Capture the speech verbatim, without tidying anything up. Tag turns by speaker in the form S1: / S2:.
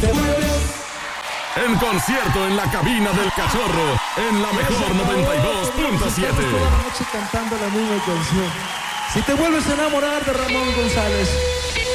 S1: te vuelves.
S2: En concierto en la cabina del Cachorro, en la mejor noventa y dos punto siete.
S1: Toda la noche cantando la misma canción. Si te vuelves a enamorar de Ramón González.